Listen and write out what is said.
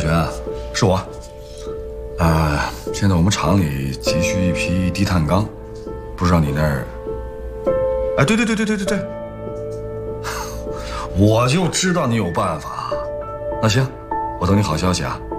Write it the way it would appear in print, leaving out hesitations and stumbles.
璇，是我。现在我们厂里急需一批低碳钢，不知道你那儿……哎，对，我就知道你有办法。那行，我等你好消息啊。